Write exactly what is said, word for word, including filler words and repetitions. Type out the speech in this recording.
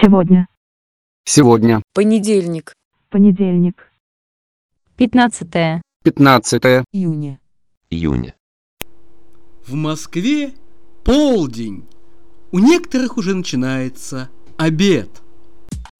Сегодня. Сегодня. Понедельник. Понедельник. Пятнадцатое. Пятнадцатое. Июня. Июня. В Москве полдень. У некоторых уже начинается обед.